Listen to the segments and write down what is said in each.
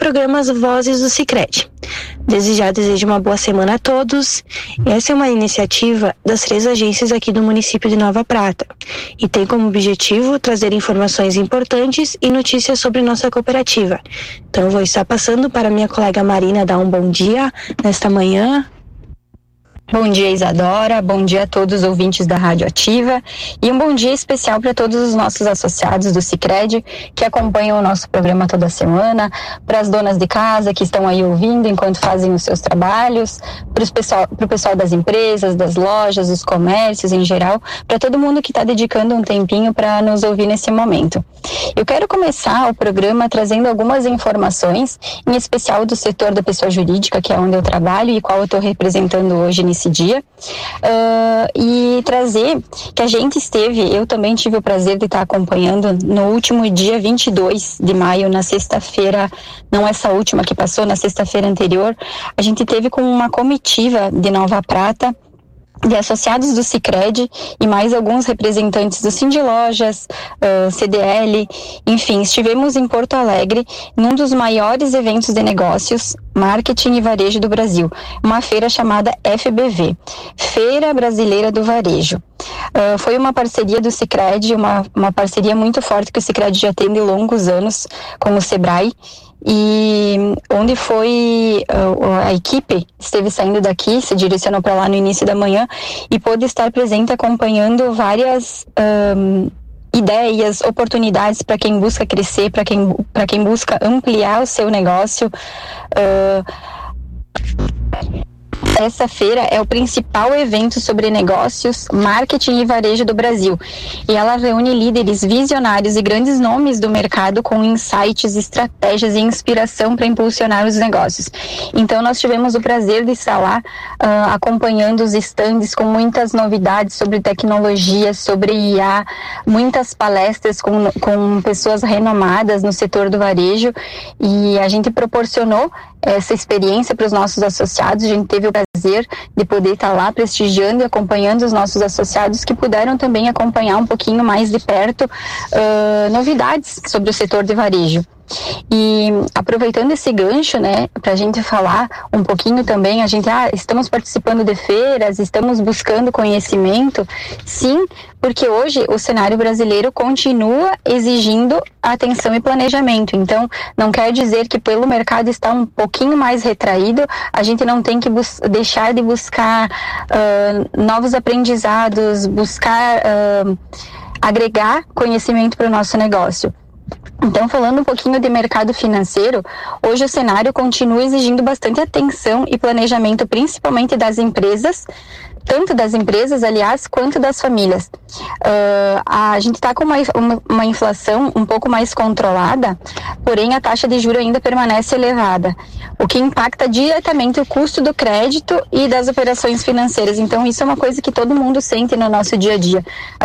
programa As Vozes do Sicredi. Desejo uma boa semana a todos. Essa é uma iniciativa das 3 agências aqui do município de Nova Prata e tem como objetivo trazer informações importantes e notícias sobre nossa cooperativa. Então eu vou estar passando para minha colega Marina dar um bom dia nesta manhã. Bom dia, Isadora, bom dia a todos os ouvintes da Rádio Ativa e um bom dia especial para todos os nossos associados do Sicredi que acompanham o nosso programa toda semana, para as donas de casa que estão aí ouvindo enquanto fazem os seus trabalhos, para o pessoal das empresas, das lojas, dos comércios em geral, para todo mundo que está dedicando um tempinho para nos ouvir nesse momento. Eu quero começar o programa trazendo algumas informações, em especial do setor da pessoa jurídica, que é onde eu trabalho e qual eu estou representando hoje nesse dia, e trazer que a gente eu também tive o prazer de estar acompanhando no último dia 22 de maio, na sexta-feira, não essa última que passou, na sexta-feira anterior, a gente teve com uma comitiva de Nova Prata, de associados do Sicredi e mais alguns representantes do Sindilojas, CDL, enfim, estivemos em Porto Alegre num dos maiores eventos de negócios, marketing e varejo do Brasil, uma feira chamada FBV, Feira Brasileira do Varejo. Foi uma parceria do Sicredi, uma parceria muito forte que o Sicredi já tem de longos anos com o Sebrae, e onde a equipe esteve saindo daqui, se direcionou para lá no início da manhã e pôde estar presente acompanhando várias ideias, oportunidades para quem busca crescer, para quem busca ampliar o seu negócio. Essa feira é o principal evento sobre negócios, marketing e varejo do Brasil. E ela reúne líderes visionários e grandes nomes do mercado com insights, estratégias e inspiração para impulsionar os negócios. Então nós tivemos o prazer de estar lá acompanhando os estandes com muitas novidades sobre tecnologia, sobre IA, muitas palestras com pessoas renomadas no setor do varejo, e a gente proporcionou essa experiência para os nossos associados. A gente teve o prazer de poder estar lá prestigiando e acompanhando os nossos associados que puderam também acompanhar um pouquinho mais de perto novidades sobre o setor de varejo. E aproveitando esse gancho, né, para a gente falar um pouquinho também, estamos participando de feiras, estamos buscando conhecimento, sim, porque hoje o cenário brasileiro continua exigindo atenção e planejamento. Então, não quer dizer que pelo mercado estar um pouquinho mais retraído, a gente não tem que deixar de buscar novos aprendizados, buscar agregar conhecimento para o nosso negócio. Então, falando um pouquinho de mercado financeiro, hoje o cenário continua exigindo bastante atenção e planejamento, principalmente das empresas, tanto das empresas, aliás, quanto das famílias. A gente está com uma inflação um pouco mais controlada, porém a taxa de juros ainda permanece elevada, o que impacta diretamente o custo do crédito e das operações financeiras. Então isso é uma coisa que todo mundo sente no nosso dia a dia.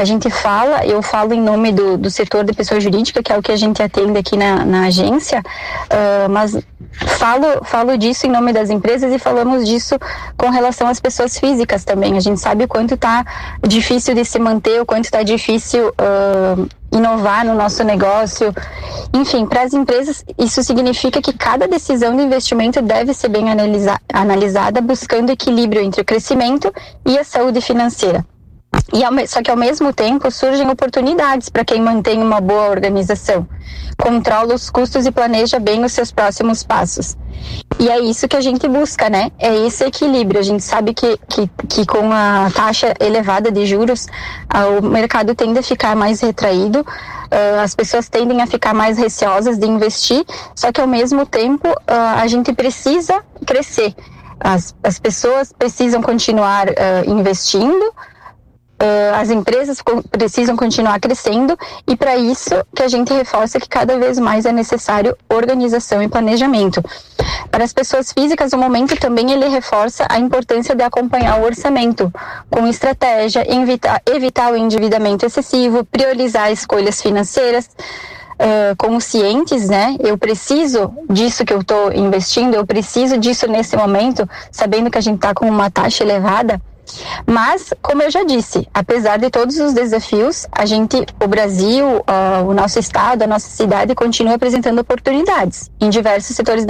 Eu falo em nome do setor de pessoa jurídica, que é o que a gente atende aqui na agência, mas falo disso em nome das empresas e falamos disso com relação às pessoas físicas também. A gente sabe o quanto está difícil de se manter, o quanto está difícil inovar no nosso negócio. Enfim, para as empresas, isso significa que cada decisão de investimento deve ser bem analisada, buscando equilíbrio entre o crescimento e a saúde financeira. Só que ao mesmo tempo surgem oportunidades para quem mantém uma boa organização, controla os custos e planeja bem os seus próximos passos. E é isso que a gente busca, né? É esse equilíbrio. A gente sabe que com a taxa elevada de juros, o mercado tende a ficar mais retraído, as pessoas tendem a ficar mais receosas de investir, só que ao mesmo tempo a gente precisa crescer. As pessoas precisam continuar investindo, as empresas precisam continuar crescendo, e para isso que a gente reforça que cada vez mais é necessário organização e planejamento. Para as pessoas físicas, o momento também ele reforça a importância de acompanhar o orçamento com estratégia, evitar o endividamento excessivo, priorizar escolhas financeiras, conscientes, né? Eu preciso disso que eu estou investindo, eu preciso disso nesse momento, sabendo que a gente está com uma taxa elevada. Mas, como eu já disse, apesar de todos os desafios, o Brasil, o nosso estado, a nossa cidade continua apresentando oportunidades em diversos setores da